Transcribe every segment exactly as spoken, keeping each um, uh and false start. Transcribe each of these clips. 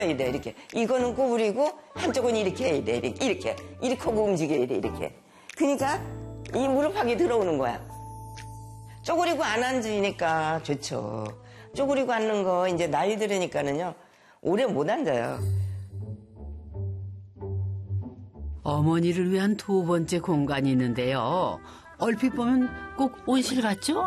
해야 돼, 이렇게. 이거는 구부리고 한쪽은 이렇게 해야 돼, 이렇게. 이렇게, 이렇게 하고 움직여야 돼, 이렇게. 그러니까 이 무릎팍이 들어오는 거야. 쪼그리고 안 앉으니까 좋죠. 쪼그리고 앉는 거 이제 나이 들으니까는요, 오래 못 앉아요. 어머니를 위한 두 번째 공간이 있는데요. 얼핏 보면 꼭 온실 같죠?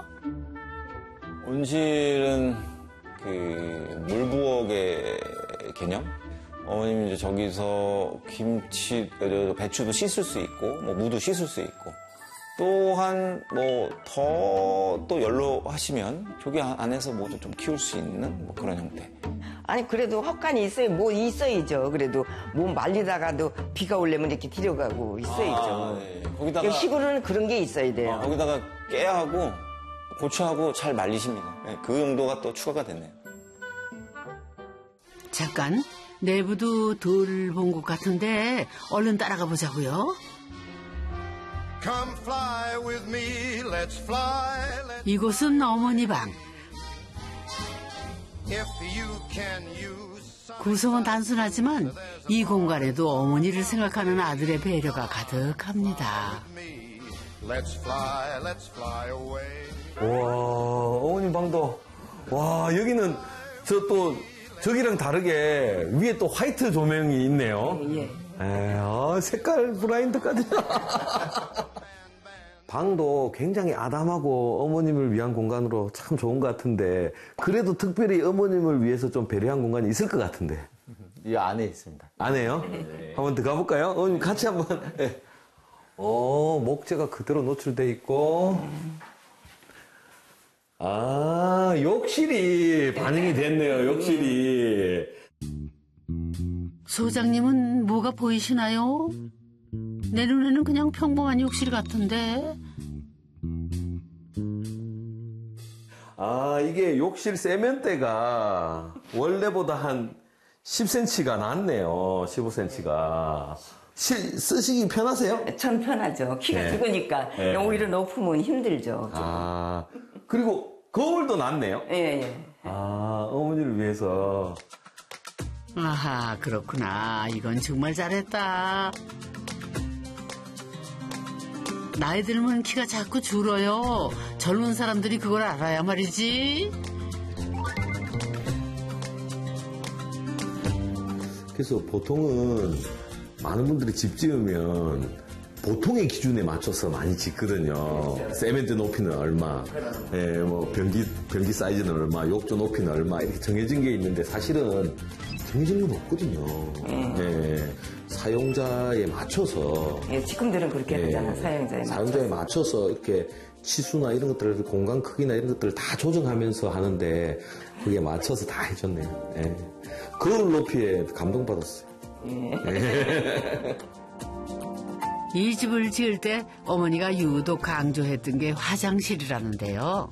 온실은 그 물부엌의 개념? 어머님 이제 저기서 김치, 배추도 씻을 수 있고, 뭐 무도 씻을 수 있고, 또한 뭐 더 또 연로하시면 저기 안에서 뭐도 좀 키울 수 있는 뭐 그런 형태. 아니 그래도 헛간이 있어요. 뭐 있어야죠. 그래도 몸 말리다가도 비가 오려면 이렇게 들여가고 있어야죠. 아, 네. 거기다가 시골은 그런 게 있어야 돼요. 아, 거기다가 깨하고 고추하고 잘 말리십니다. 네, 그 용도가 또 추가가 됐네요. 잠깐 내부도 덜 본 것 같은데 얼른 따라가 보자고요. Come fly with me, let's fly, let's... 이곳은 어머니 방. If you can use... 구성은 단순하지만 이 공간에도 어머니를 생각하는 아들의 배려가 가득합니다. Let's fly, let's fly away. 와, 어머님 방도, 와, 여기는 저 또, 저기랑 다르게 위에 또 화이트 조명이 있네요. 예. 에, 아, 색깔 브라인드까지. 방도 굉장히 아담하고 어머님을 위한 공간으로 참 좋은 것 같은데, 그래도 특별히 어머님을 위해서 좀 배려한 공간이 있을 것 같은데. 이 안에 있습니다. 안에요? 네. 한번 들어가 볼까요? 어머님 같이 한번. 네. 어, 목재가 그대로 노출돼 있고. 아, 욕실이 반영이 됐네요, 욕실이. 소장님은 뭐가 보이시나요? 내 눈에는 그냥 평범한 욕실 같은데. 아, 이게 욕실 세면대가 원래보다 한 십 센티미터가 낮네요. 십오 센티미터가. 시, 쓰시기 편하세요? 전 편하죠. 키가 네. 작으니까 네. 오히려 높으면 힘들죠. 아, 그리고 거울도 낮네요? 예, 예. 아, 어머니를 위해서. 아하, 그렇구나. 이건 정말 잘했다. 나이 들면 키가 자꾸 줄어요. 젊은 사람들이 그걸 알아야 말이지. 그래서 보통은 많은 분들이 집 지으면 보통의 기준에 맞춰서 많이 짓거든요. 세면대 높이는 얼마, 예, 뭐 변기 변기 사이즈는 얼마, 욕조 높이는 얼마 이렇게 정해진 게 있는데 사실은 정해진 건 없거든요. 음. 예, 사용자에 맞춰서. 예, 지금들은 그렇게 예, 하잖아. 사용자에 맞춰서. 사용자에 맞춰서 이렇게 치수나 이런 것들을 공간 크기나 이런 것들을 다 조정하면서 하는데 그게 맞춰서 다 해줬네요. 예. 거울 높이에 감동받았어요. 예. 이 집을 지을 때 어머니가 유독 강조했던 게 화장실이라는데요.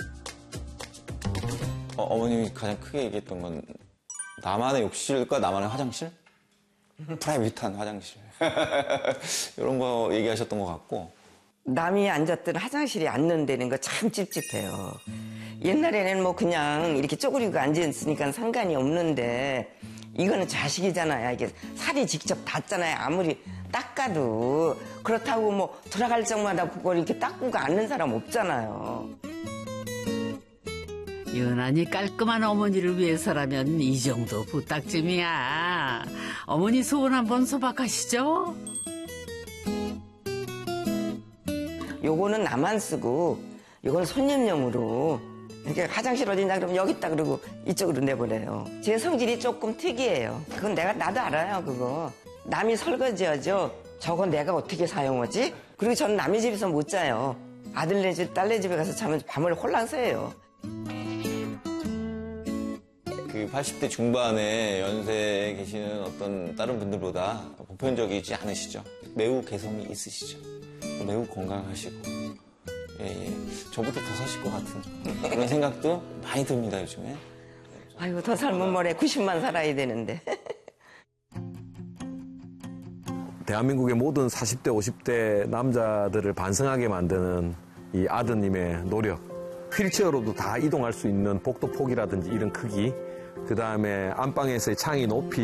어, 어머님이 가장 크게 얘기했던 건 나만의 욕실과 나만의 화장실? 프라이빗한 화장실. 이런 거 얘기하셨던 것 같고. 남이 앉았던 화장실이 앉는 데는 거 참 찝찝해요. 옛날에는 뭐 그냥 이렇게 쪼그리고 앉아있으니까 상관이 없는데 이거는 자식이잖아요. 이게 살이 직접 닿잖아요. 아무리 닦아도. 그렇다고 뭐 돌아갈 적마다 그걸 이렇게 닦고 앉는 사람 없잖아요. 유난히 깔끔한 어머니를 위해서라면 이 정도 부탁쯤이야. 어머니 소원 한번 소박하시죠? 요거는 나만 쓰고 요건 손님용으로 이렇게 화장실 어디냐 그러면 여기 있다 그러고 이쪽으로 내보내요. 제 성질이 조금 특이해요. 그건 내가 나도 알아요. 그거 남이 설거지하죠. 저거 내가 어떻게 사용하지? 그리고 전 남의 집에서 못 자요. 아들네 집 딸네 집에 가서 자면 밤을 홀랑 새요. 그 팔십 대 중반의 연세에 계시는 어떤 다른 분들보다 보편적이지 않으시죠. 매우 개성이 있으시죠. 매우 건강하시고, 예, 예. 저보다 더 사실 것 같은 그런 생각도 많이 듭니다, 요즘에. 아이고, 더 살면 뭐래. 구십만 살아야 되는데. 대한민국의 모든 사십 대, 오십 대 남자들을 반성하게 만드는 이 아드님의 노력. 휠체어로도 다 이동할 수 있는 복도 폭이라든지 이런 크기, 그 다음에 안방에서의 창의 높이,